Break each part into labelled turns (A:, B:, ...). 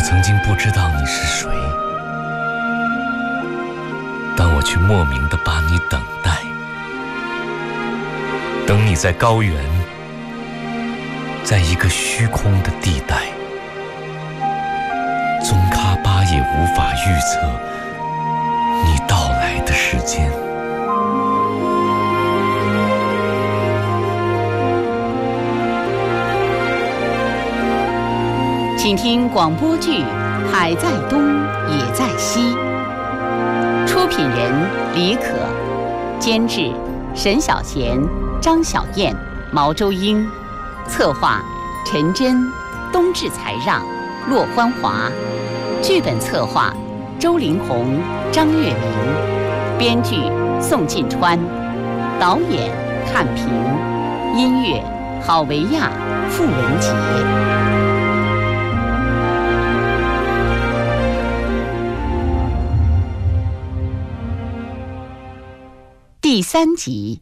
A: 曾经不知道你是谁，当我却莫名地把你等待，等你在高原，在一个虚空的地带，宗喀巴也无法预测你到来的时间。
B: 请听广播剧《海在东，也在西》，出品人李可，监制沈小贤、张小燕、毛周英，策划陈真、冬至才让、骆欢华，剧本策划周林红、张月明，编剧宋晋川，导演看平，音乐郝维亚、傅文杰。第3集。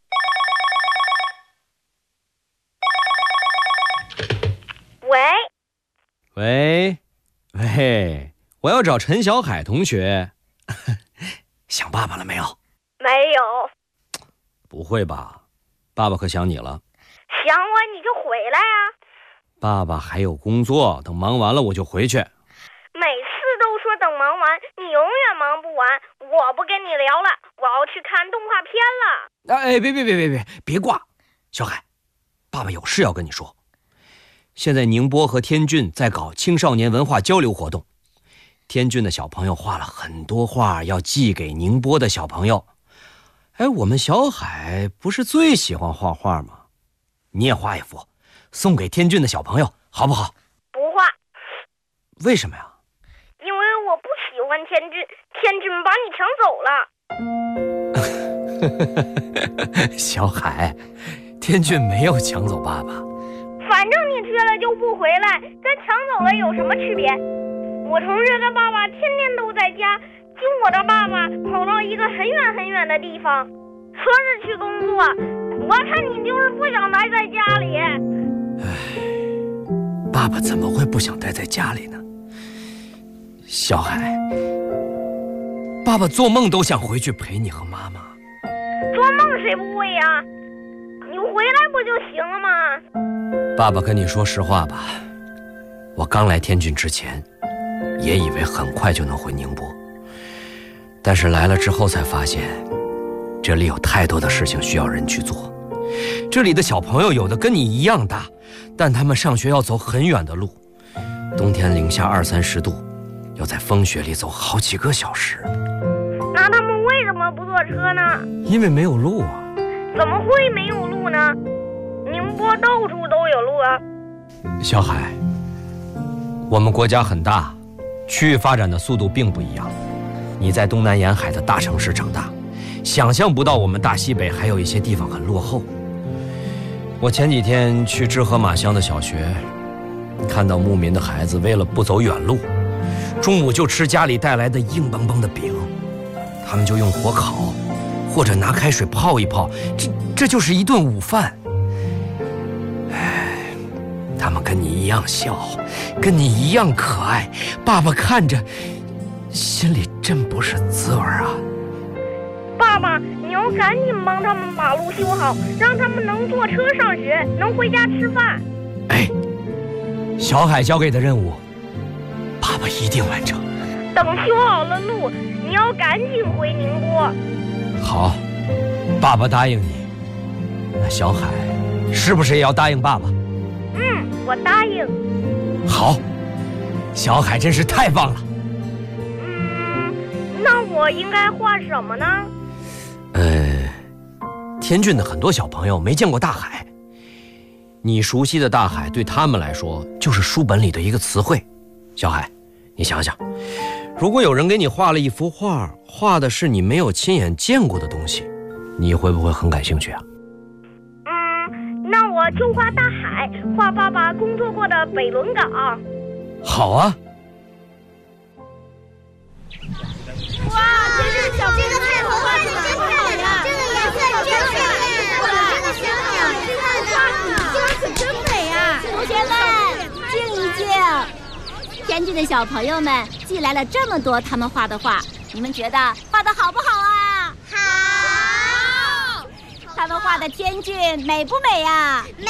C: 喂，我要找陈小海同学。想爸爸了没有？
D: 没有。
C: 不会吧？爸爸可想你了。
D: 想我你就回来啊。
C: 爸爸还有工作，等忙完了我就回去。
D: 每次都说等忙完，你永远忙不完。我不跟你聊了，我要去看动画片了。
C: 哎，别挂。小海，爸爸有事要跟你说。现在宁波和天津在搞青少年文化交流活动，天津的小朋友画了很多画要寄给宁波的小朋友。哎，我们小海不是最喜欢画画吗？你也画一幅送给天津的小朋友好不好？
D: 不画。
C: 为什么呀？
D: 因为我不喜欢天津，天津把你抢走了。
C: 小海，天津没有抢走爸爸。
D: 反正你去了就不回来，跟抢走了有什么区别？我同学的爸爸天天都在家，就我的爸爸跑到一个很远很远的地方，说是去工作。我看你就是不想待在家里。
C: 爸爸怎么会不想待在家里呢？小海，爸爸做梦都想回去陪你和妈妈。
D: 做梦谁不会呀？你回来不就行了吗？
C: 爸爸跟你说实话吧，我刚来天津之前也以为很快就能回宁波，但是来了之后才发现这里有太多的事情需要人去做。这里的小朋友有的跟你一样大，但他们上学要走很远的路，冬天零下20-30度，要在风雪里走好几个小时。
D: 那他们为什么不坐车呢？
C: 因为没有路啊。
D: 怎么会没有路呢？宁波到处都有路啊。
C: 小海，我们国家很大，区域发展的速度并不一样。你在东南沿海的大城市长大，想象不到我们大西北还有一些地方很落后。我前几天去支河马乡的小学，看到牧民的孩子为了不走远路，中午就吃家里带来的硬邦邦的饼，他们就用火烤，或者拿开水泡一泡，这就是一顿午饭。他们跟你一样笑，跟你一样可爱，爸爸看着心里真不是滋味啊。
D: 爸爸，你要赶紧帮他们把路修好，让他们能坐车上学，能回家吃饭。
C: 哎，小海交给的任务，爸爸一定完成。
D: 等修好了路，你要赶紧回宁波。
C: 好，爸爸答应你。那小海是不是也要答应爸爸？
D: 我答应。
C: 好，小海真是太棒了。
D: 那我应该画什么呢？
C: 天津的很多小朋友没见过大海，你熟悉的大海对他们来说就是书本里的一个词汇。小海，你想想，如果有人给你画了一幅画，画的是你没有亲眼见过的东西，你会不会很感兴趣啊？
D: 那我就画大海，画爸爸工作过的北仑港。
C: 好啊。
E: 哇，这个太好画了，真漂亮！这个颜色真漂亮！哇，这个小鸟真看着，这可真美啊！同学们，静一静。
F: 天津的小朋友们寄来了这么多他们画的画，你们觉得画得好不好啊？
E: 好。
F: 他们画的天津美不美呀？
E: 美。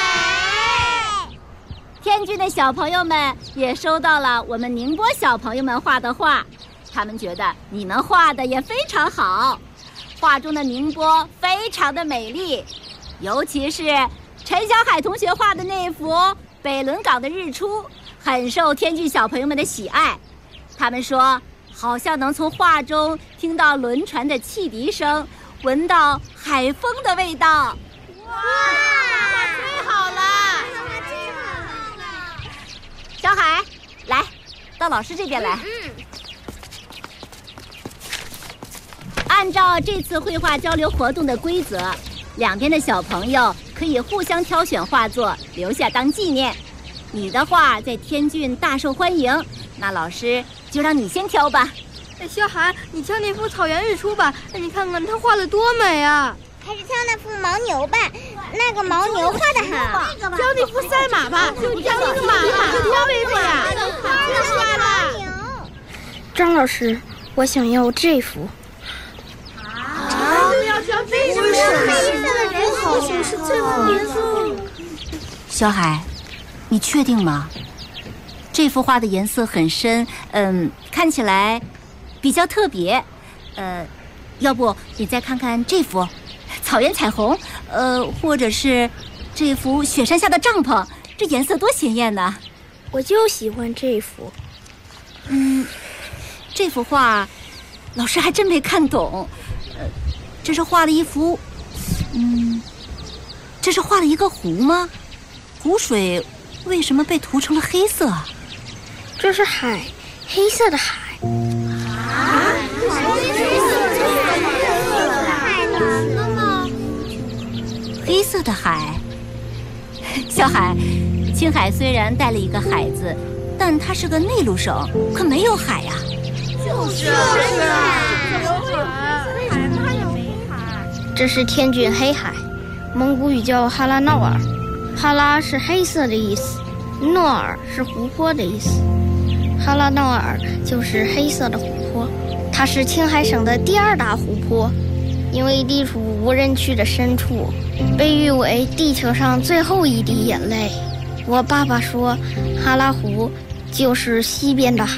F: 天津的小朋友们也收到了我们宁波小朋友们画的画，他们觉得你们画的也非常好，画中的宁波非常的美丽，尤其是陈小海同学画的那幅北仑港的日出，很受天津小朋友们的喜爱。他们说，好像能从画中听到轮船的汽笛声，闻到海风的味道。
E: 哇，太好了！
F: 小海，来，到老师这边来。按照这次绘画交流活动的规则，两边的小朋友可以互相挑选画作，留下当纪念。你的画在天津大受欢迎，那老师就让你先挑吧。
G: 小海，你挑那幅草原日出吧，你看看他画的多美啊！
E: 还是挑那幅牦牛吧，那个牦牛画得好。
G: 挑那幅赛马吧，你挑那个马多美呀！太帅了！
H: 张老师，我想要这幅。
G: 要挑这幅？为什么是这幅颜色？
F: 小海，你确定吗？这幅画的颜色很深，看起来比较特别。要不你再看看这幅草原彩虹，或者是这幅雪山下的帐篷，这颜色多鲜艳呢！
H: 我就喜欢这幅。
F: 这幅画老师还真没看懂。这是画了一幅，这是画了一个湖吗？湖水为什么被涂成了黑色？
H: 这是海，黑色的海。
F: 黑色的海。小海，青海虽然带了一个海字，但它是个内陆省，可没有海呀。
G: 就是
H: 这是天津黑海，蒙古语叫哈拉闹尔。哈拉是黑色的意思，诺尔是湖泊的意思。哈拉闹尔就是黑色的湖泊，它是青海省的第2大湖泊，因为地处无人区的深处，被誉为地球上最后一滴眼泪。我爸爸说，哈拉湖就是西边的海。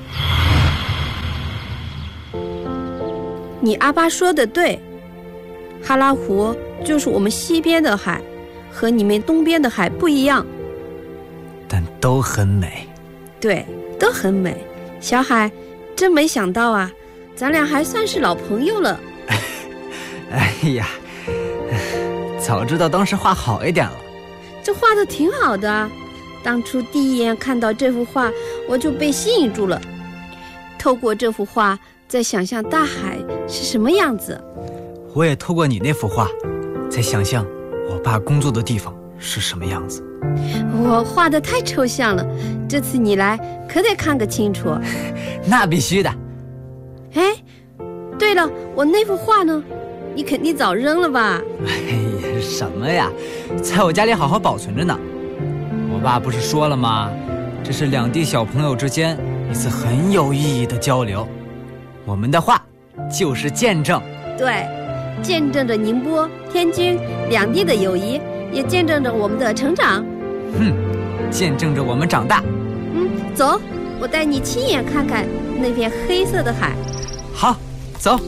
I: 你阿爸说的对，哈拉湖就是我们西边的海，和你们东边的海不一样，
J: 但都很美。
I: 对，都很美。小海，真没想到啊，咱俩还算是老朋友了。
J: 哎呀，早知道当时画好一点了。
I: 这画的挺好的，当初第一眼看到这幅画，我就被吸引住了。透过这幅画，在想象大海是什么样子。
J: 我也透过你那幅画，在想象我爸工作的地方是什么样子。
I: 我画的太抽象了，这次你来可得看个清楚。
J: 那必须的。
I: 哎，对了，我那幅画呢？你肯定早扔了吧？
J: 哎呀，什么呀，在我家里好好保存着呢。我爸不是说了吗？这是两地小朋友之间一次很有意义的交流。我们的画就是见证。
I: 对，见证着宁波、天津两地的友谊，也见证着我们的成长。
J: 见证着我们长大。
I: 走，我带你亲眼看看那片黑色的海。
J: 好，走。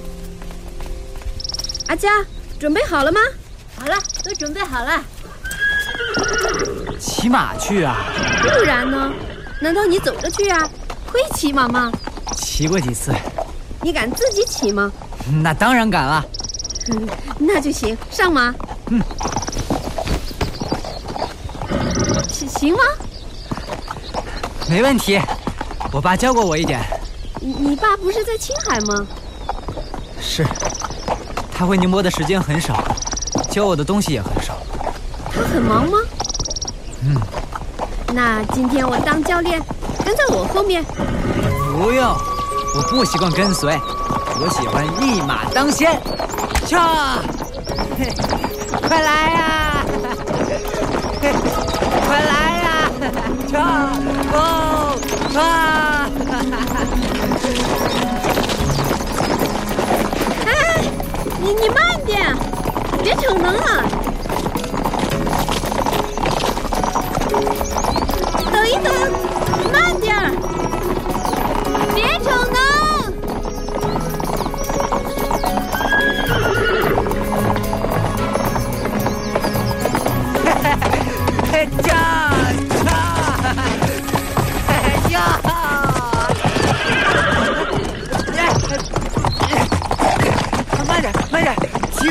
I: 阿佳，准备好了吗？
F: 好了，都准备好了。
J: 骑马去啊？
I: 不然呢？难道你走着去啊？会骑马吗？
J: 骑过几次。
I: 你敢自己骑吗？
J: 那当然敢了。
I: 那就行，上马。行吗？
J: 没问题，我爸教过我一点。
I: 你爸不是在青海吗？
J: 是，他回宁波的时间很少，教我的东西也很少。
I: 他很忙吗？那今天我当教练，跟在我后面。
J: 不用，我不习惯跟随，我喜欢一马当先。驾！快来呀！快来呀！驾！哦！
I: 逞能啊！等一等，慢点儿，别逞能！
J: 慢点，停！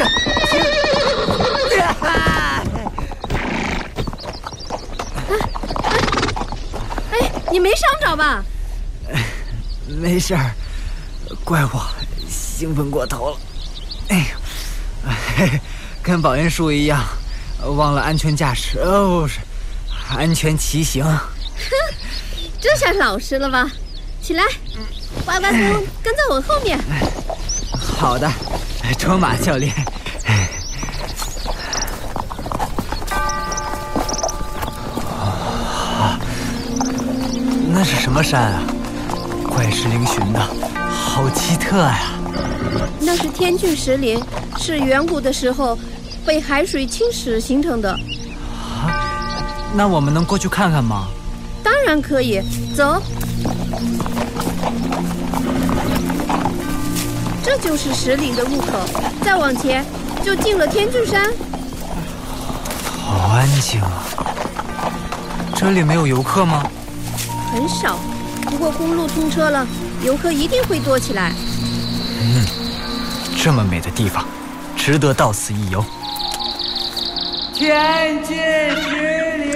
I: 哎，你没伤着吧？
J: 没事儿，怪我兴奋过头了。哎呀，跟保温叔一样，忘了安全驾驶哦，是安全骑行。
I: 这下老实了吧？起来，呱呱松跟在我后面。
J: 好的，卓玛教练。那是什么山啊？怪石嶙峋的，好奇特呀！
I: 那是天峻石林，是远古的时候被海水侵蚀形成的。
J: 那我们能过去看看吗？
I: 当然可以，走。这就是石岭的入口，再往前就进了天峻山。
J: 好安静啊！这里没有游客吗？
I: 很少，不过公路通车了，游客一定会多起来。
J: 这么美的地方，值得到此一游。天峻石林，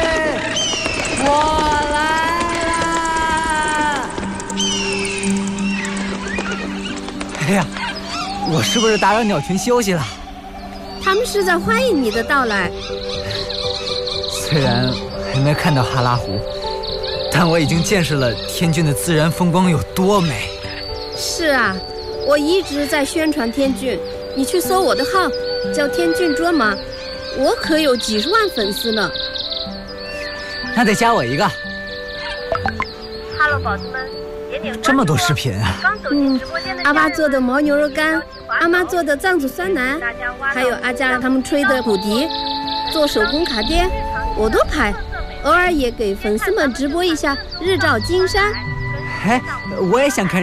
J: 我来啦！哎呀，我是不是打扰鸟群休息了？
I: 他们是在欢迎你的到来。
J: 虽然还没看到哈拉湖，但我已经见识了天峻的自然风光有多美。
I: 是啊，我一直在宣传天峻，你去搜我的号，叫天峻卓玛，我可有几十万粉丝呢。
J: 那得加我一个。
K: 哈喽，宝子们，点点关注哦。
J: 这么多视频啊！
I: 阿爸做的牦牛肉干，阿妈做的藏族酸奶，还有阿佳他们吹的骨笛，做手工卡碟，我都拍。偶尔也给粉丝们直播一下日照金山。
J: 哎，我也想看